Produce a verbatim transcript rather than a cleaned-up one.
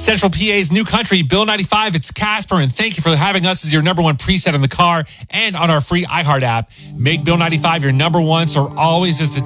Central P A's new country, Bill ninety-five. It's Casper, and thank you for having us as your number one preset in the car and on our free iHeart app. Make Bill ninety-five your number one, so always is the